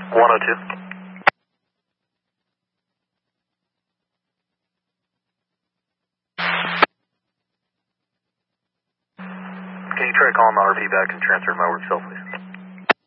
102. Can you try calling the RV back and transfer my work cell, please?